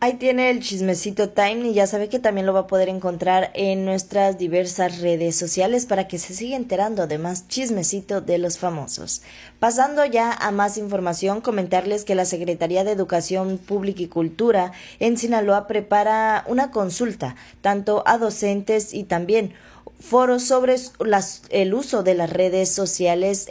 Ahí tiene el chismecito time y ya sabe que también lo va a poder encontrar en nuestras diversas redes sociales para que se siga enterando de más chismecito de los famosos. Pasando ya a más información, comentarles que la Secretaría de Educación Pública y Cultura en Sinaloa prepara una consulta tanto a docentes y también foros sobre el uso de las redes sociales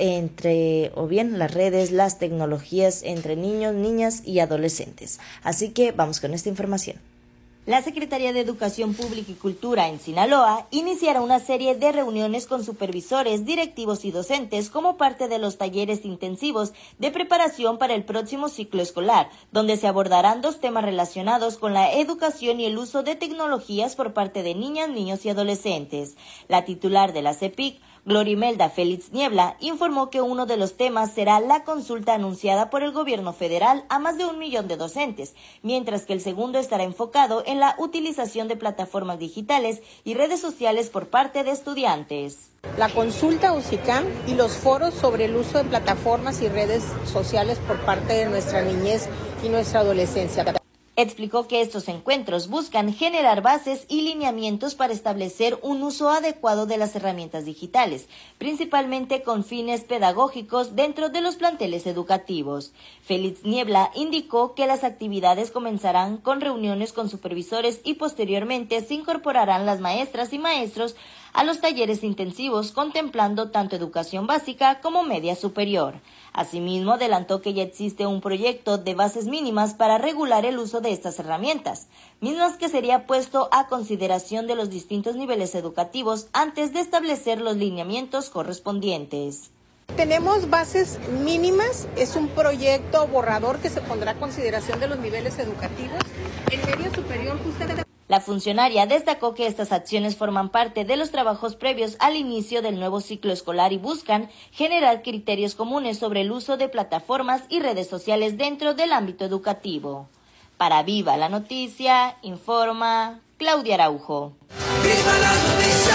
las tecnologías entre niños, niñas y adolescentes. Así que vamos con esta información. La Secretaría de Educación Pública y Cultura en Sinaloa iniciará una serie de reuniones con supervisores, directivos y docentes como parte de los talleres intensivos de preparación para el próximo ciclo escolar, donde se abordarán 2 temas relacionados con la educación y el uso de tecnologías por parte de niñas, niños y adolescentes. La titular de la CEPIC, Glorimelda Félix Niebla, informó que uno de los temas será la consulta anunciada por el gobierno federal a más de 1 millón de docentes, mientras que el segundo estará enfocado en la utilización de plataformas digitales y redes sociales por parte de estudiantes. La consulta UCICAM y los foros sobre el uso de plataformas y redes sociales por parte de nuestra niñez y nuestra adolescencia. Explicó que estos encuentros buscan generar bases y lineamientos para establecer un uso adecuado de las herramientas digitales, principalmente con fines pedagógicos dentro de los planteles educativos. Félix Niebla indicó que las actividades comenzarán con reuniones con supervisores y posteriormente se incorporarán las maestras y maestros a los talleres intensivos, contemplando tanto educación básica como media superior. Asimismo, adelantó que ya existe un proyecto de bases mínimas para regular el uso de estas herramientas, mismas que sería puesto a consideración de los distintos niveles educativos antes de establecer los lineamientos correspondientes. Tenemos bases mínimas, es un proyecto borrador que se pondrá a consideración de los niveles educativos. En media superior, justamente. La funcionaria destacó que estas acciones forman parte de los trabajos previos al inicio del nuevo ciclo escolar y buscan generar criterios comunes sobre el uso de plataformas y redes sociales dentro del ámbito educativo. Para Viva la Noticia, informa Claudia Araujo. ¡Viva la noticia!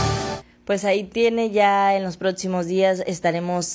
Pues ahí tiene, ya en los próximos días estaremos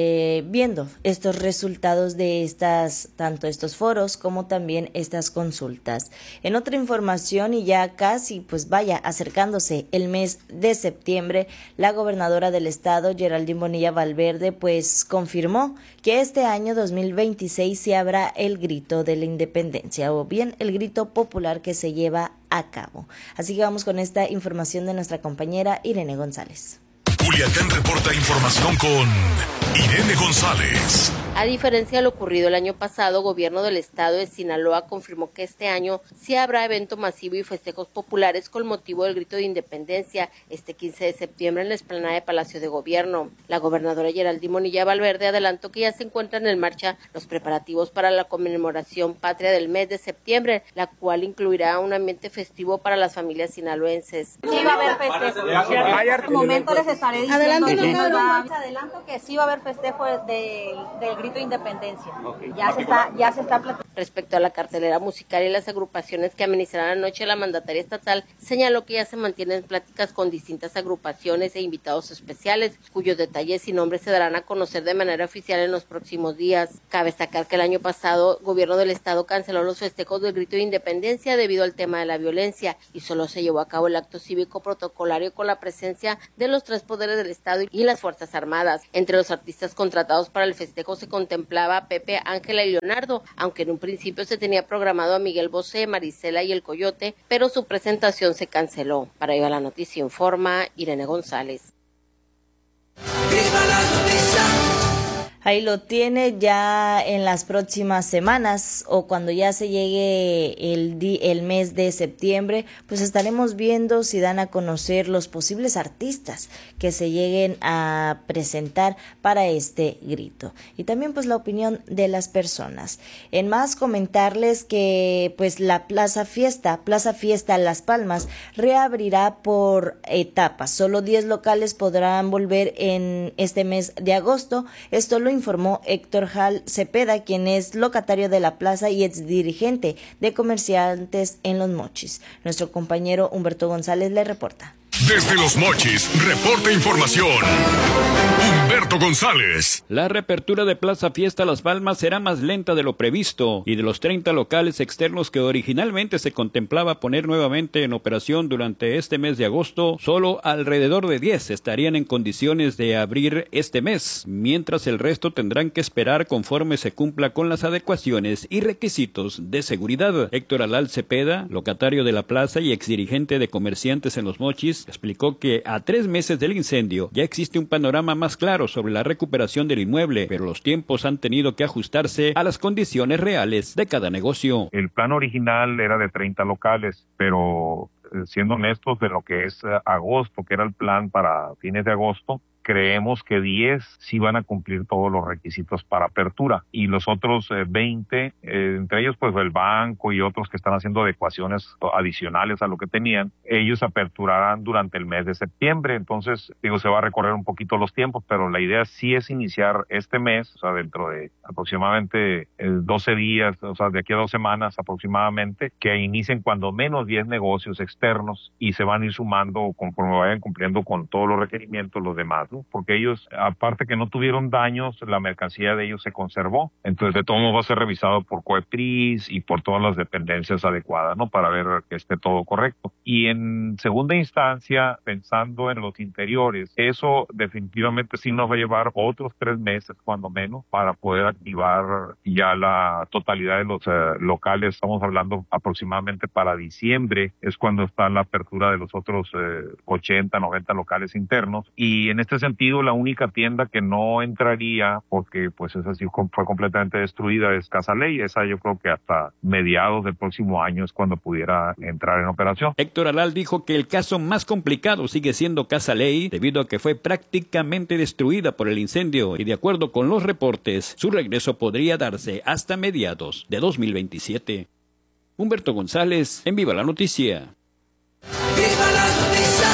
viendo estos resultados de tanto estos foros como también estas consultas. En otra información, y ya casi acercándose el mes de septiembre, la gobernadora del estado, Geraldine Bonilla Valverde, pues confirmó que este año 2026 se habrá el grito de la independencia, o bien el grito popular que se lleva a cabo. Así que vamos con esta información de nuestra compañera Irene González. Culiacán reporta información con Irene González. A diferencia de lo ocurrido el año pasado, Gobierno del Estado de Sinaloa confirmó que este año sí habrá evento masivo y festejos populares con motivo del grito de independencia este 15 de septiembre en la explanada de Palacio de Gobierno. La gobernadora Geraldine Bonilla Valverde adelantó que ya se encuentran en marcha los preparativos para la conmemoración patria del mes de septiembre, la cual incluirá un ambiente festivo para las familias sinaloenses. Sí va a haber festejo. En momento les estaré diciendo adelanto que sí va a haber festejo del grito de independencia. Okay. Ya se está platicando. Respecto a la cartelera musical y las agrupaciones que amenizarán la noche, la mandataria estatal señaló que ya se mantienen pláticas con distintas agrupaciones e invitados especiales, cuyos detalles y nombres se darán a conocer de manera oficial en los próximos días. Cabe destacar que el año pasado, Gobierno del Estado canceló los festejos del grito de independencia debido al tema de la violencia y solo se llevó a cabo el acto cívico protocolario con la presencia de los 3 poderes del Estado y las Fuerzas Armadas. Entre los artistas contratados para el festejo se contemplaba a Pepe, Ángela y Leonardo, aunque en un principio se tenía programado a Miguel Bosé, Marisela y El Coyote, pero su presentación se canceló. Para Viva la Noticia informa Irene González. ¡Viva la noticia! Ahí lo tiene, ya en las próximas semanas o cuando ya se llegue el mes de septiembre, pues estaremos viendo si dan a conocer los posibles artistas que se lleguen a presentar para este grito. Y también pues la opinión de las personas. En más, comentarles que pues la Plaza Fiesta Las Palmas reabrirá por etapas. Solo 10 locales podrán volver en este mes de agosto. Esto lo informó Héctor Jal Cepeda, quien es locatario de la plaza y exdirigente de comerciantes en Los Mochis. Nuestro compañero Humberto González le reporta. Desde Los Mochis, reporta información Humberto González. La reapertura de Plaza Fiesta Las Palmas será más lenta de lo previsto y de los 30 locales externos que originalmente se contemplaba poner nuevamente en operación durante este mes de agosto, solo alrededor de 10 estarían en condiciones de abrir este mes, mientras el resto tendrán que esperar conforme se cumpla con las adecuaciones y requisitos de seguridad. Héctor Alal Cepeda, locatario de la plaza y exdirigente de comerciantes en Los Mochis, explicó que a 3 meses del incendio ya existe un panorama más claro sobre la recuperación del inmueble, pero los tiempos han tenido que ajustarse a las condiciones reales de cada negocio. El plan original era de 30 locales, pero siendo honestos, de lo que es agosto, que era el plan para fines de agosto, creemos que 10 sí van a cumplir todos los requisitos para apertura y los otros 20, entre ellos pues el banco y otros que están haciendo adecuaciones adicionales a lo que tenían, ellos aperturarán durante el mes de septiembre. Entonces, se va a recorrer un poquito los tiempos, pero la idea sí es iniciar este mes, o sea, dentro de aproximadamente 12 días, o sea, de aquí a 2 semanas aproximadamente, que inicien cuando menos 10 negocios externos y se van a ir sumando conforme vayan cumpliendo con todos los requerimientos los demás, ¿no? Porque ellos, aparte que no tuvieron daños, la mercancía de ellos se conservó. Entonces, de todo modo va a ser revisado por COEPRIS y por todas las dependencias adecuadas, ¿no? Para ver que esté todo correcto. Y en segunda instancia, pensando en los interiores, eso definitivamente sí nos va a llevar otros 3 meses, cuando menos, para poder activar ya la totalidad de los locales. Estamos hablando aproximadamente para diciembre, es cuando está la apertura de los otros 80, 90 locales internos. Y en este sentido, la única tienda que no entraría, porque pues esa sí fue completamente destruida, es Casa Ley. Esa yo creo que hasta mediados del próximo año es cuando pudiera entrar en operación. Héctor Alal dijo que el caso más complicado sigue siendo Casa Ley, debido a que fue prácticamente destruida por el incendio y de acuerdo con los reportes, su regreso podría darse hasta mediados de 2027. Humberto González, en Viva la Noticia. ¡Viva la noticia!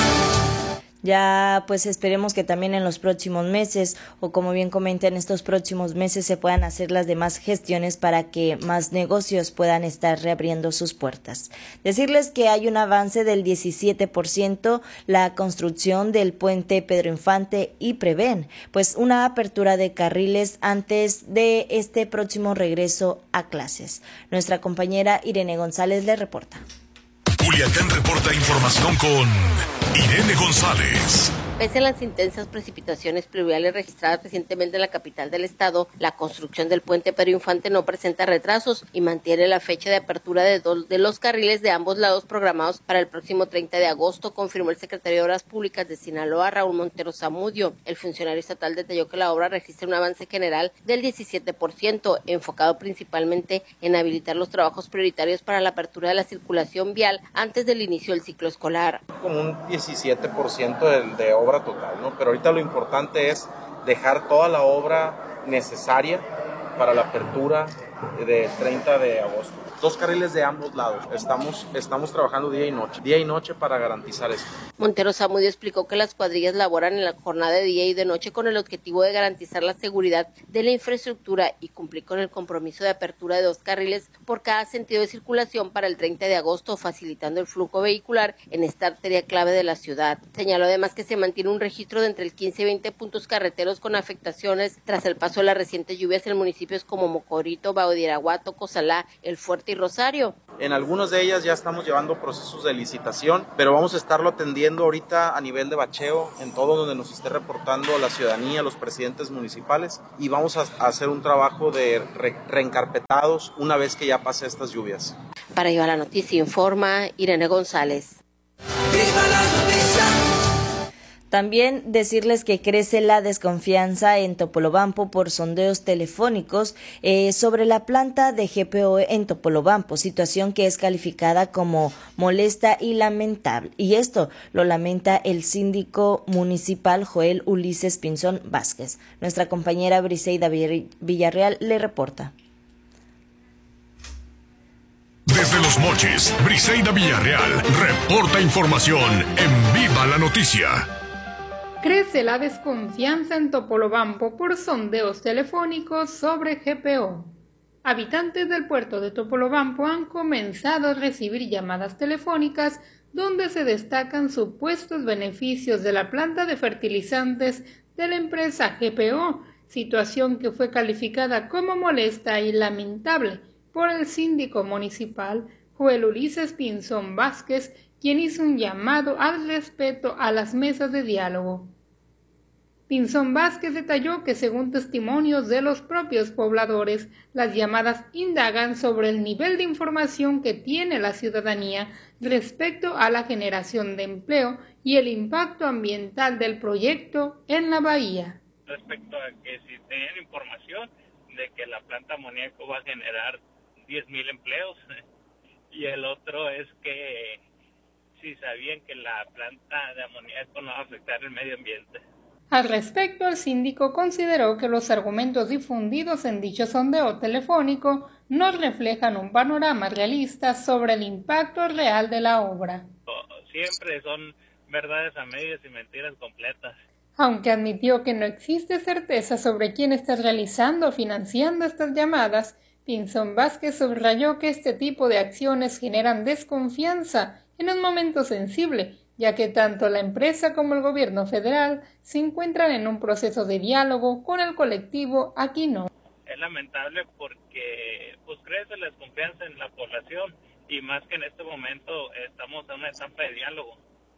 Ya pues esperemos que también en los próximos meses o como bien comenta en estos próximos meses se puedan hacer las demás gestiones para que más negocios puedan estar reabriendo sus puertas. Decirles que hay un avance del 17% la construcción del puente Pedro Infante y prevén pues una apertura de carriles antes de este próximo regreso a clases. Nuestra compañera Irene González le reporta. Culiacán reporta información con Irene González. Pese a las intensas precipitaciones pluviales registradas recientemente en la capital del estado, la construcción del puente Pedro Infante no presenta retrasos y mantiene la fecha de apertura de 2 de los carriles de ambos lados programados para el próximo 30 de agosto, confirmó el secretario de Obras Públicas de Sinaloa, Raúl Montero Zamudio. El funcionario estatal detalló que la obra registra un avance general del 17%, enfocado principalmente en habilitar los trabajos prioritarios para la apertura de la circulación vial antes del inicio del ciclo escolar. Como un 17% de obra total, ¿no? Pero ahorita lo importante es dejar toda la obra necesaria para la apertura de 30 de agosto. 2 carriles de ambos lados. Estamos trabajando día y noche para garantizar esto. Montero Zamudio explicó que las cuadrillas laboran en la jornada de día y de noche con el objetivo de garantizar la seguridad de la infraestructura y cumplir con el compromiso de apertura de 2 carriles por cada sentido de circulación para el 30 de agosto, facilitando el flujo vehicular en esta arteria clave de la ciudad. Señaló además que se mantiene un registro de entre el 15 y 20 puntos carreteros con afectaciones tras el paso de las recientes lluvias en municipios como Mocorito, Baudiraguato, Cozalá, El Fuerte y Rosario. En algunas de ellas ya estamos llevando procesos de licitación, pero vamos a estarlo atendiendo ahorita a nivel de bacheo, en todo donde nos esté reportando la ciudadanía, los presidentes municipales, y vamos a hacer un trabajo de reencarpetados una vez que ya pase estas lluvias. Para Viva la Noticia informa Irene González. ¡Viva la noticia! También decirles que crece la desconfianza en Topolobampo por sondeos telefónicos sobre la planta de GPO en Topolobampo, situación que es calificada como molesta y lamentable. Y esto lo lamenta el síndico municipal Joel Ulises Pinzón Vázquez. Nuestra compañera Briseida Villarreal le reporta. Desde Los Mochis, Briseida Villarreal reporta información en Viva la Noticia. Crece la desconfianza en Topolobampo por sondeos telefónicos sobre GPO. Habitantes del puerto de Topolobampo han comenzado a recibir llamadas telefónicas donde se destacan supuestos beneficios de la planta de fertilizantes de la empresa GPO, situación que fue calificada como molesta y lamentable por el síndico municipal Joel Ulises Pinzón Vázquez, quien hizo un llamado al respeto a las mesas de diálogo. Pinzón Vázquez detalló que, según testimonios de los propios pobladores, las llamadas indagan sobre el nivel de información que tiene la ciudadanía respecto a la generación de empleo y el impacto ambiental del proyecto en la bahía. Respecto a que si tenían información de que la planta amoníaco va a generar 10,000 empleos, y el otro es que si sabían que la planta de amoníaco no va a afectar el medio ambiente. Al respecto, el síndico consideró que los argumentos difundidos en dicho sondeo telefónico no reflejan un panorama realista sobre el impacto real de la obra. Siempre son verdades a medias y mentiras completas. Aunque admitió que no existe certeza sobre quién está realizando o financiando estas llamadas, Pinzón Vázquez subrayó que este tipo de acciones generan desconfianza en un momento sensible, ya que tanto la empresa como el gobierno federal se encuentran en un proceso de diálogo con el colectivo Aquino. Es lamentable porque crece la desconfianza en la población y más que en este momento estamos en una etapa de diálogo.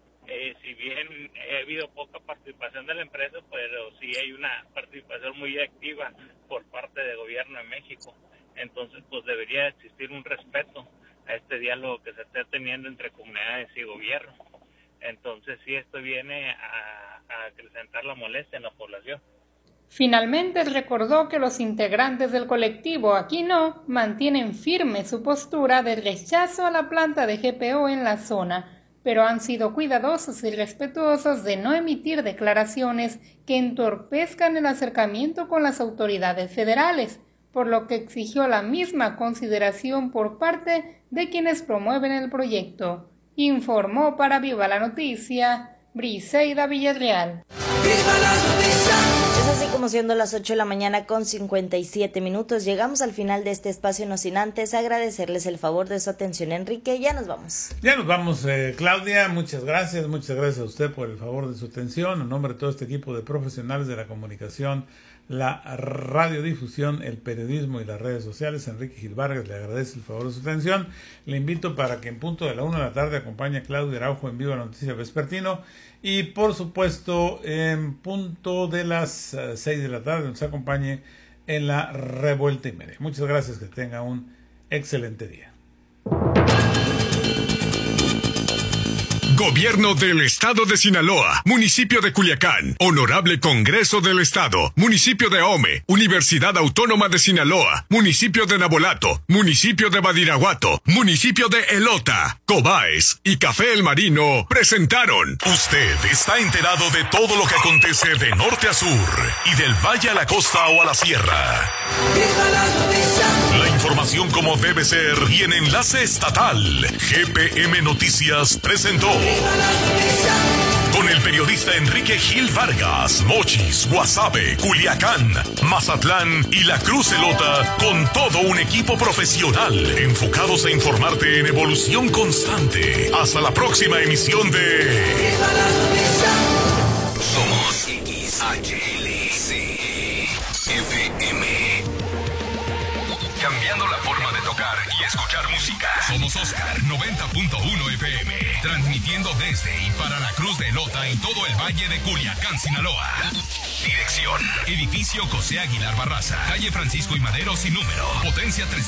Si bien ha habido poca participación de la empresa, pero sí hay una participación muy activa por parte del gobierno de México. Entonces, debería existir un respeto a este diálogo que se está teniendo entre comunidades y gobierno. Entonces, sí, esto viene a acrecentar la molestia en la población. Finalmente, recordó que los integrantes del colectivo Aquino mantienen firme su postura de rechazo a la planta de GPO en la zona, pero han sido cuidadosos y respetuosos de no emitir declaraciones que entorpezcan el acercamiento con las autoridades federales, por lo que exigió la misma consideración por parte de quienes promueven el proyecto. Informó para Viva la Noticia, Briseida Villarreal. ¡Viva la noticia! Es así como siendo las 8 de la mañana con 57 minutos. Llegamos al final de este espacio, no sin antes agradecerles el favor de su atención. Enrique, ya nos vamos. Ya nos vamos, Claudia. Muchas gracias a usted por el favor de su atención. En nombre de todo este equipo de profesionales de la comunicación, la radiodifusión, el periodismo y las redes sociales, Enrique Gil Vargas le agradece el favor de su atención. Le invito para que en punto de la 1 de la tarde acompañe a Claudia Araujo en Viva Noticia Vespertino y por supuesto en punto de las 6 de la tarde nos acompañe en la Revuelta y Media. Muchas gracias, que tenga un excelente día. Gobierno del Estado de Sinaloa, Municipio de Culiacán, Honorable Congreso del Estado, Municipio de Ahome, Universidad Autónoma de Sinaloa, Municipio de Nabolato, Municipio de Badiraguato, Municipio de Elota, Cobaes y Café El Marino presentaron. Usted está enterado de todo lo que acontece de norte a sur y del valle a la costa o a la sierra. ¡Viva la noticia! La información como debe ser y en enlace estatal. GPM Noticias presentó. Con el periodista Enrique Gil Vargas, Mochis, Guasave, Culiacán, Mazatlán y La Cruz Elota, con todo un equipo profesional enfocados a informarte en evolución constante. Hasta la próxima emisión de Somos XHLC FM. Cambiando la forma de tocar y escuchar música. Somos Oscar 90.1 FM. Transmitiendo desde y para la Cruz de Elota y todo el Valle de Culiacán, Sinaloa. Dirección: Edificio José Aguilar Barraza, calle Francisco y Madero sin número. Potencia 3.